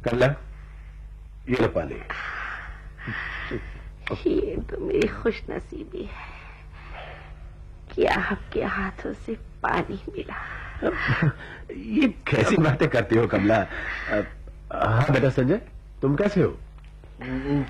कमला, ये लो पानी। ये तो मेरी खुशनसीबी है कि आपके हाथों से पानी मिला। ये कैसी बातें करती हो कमला? हाँ बेटा संजय, तुम कैसे हो?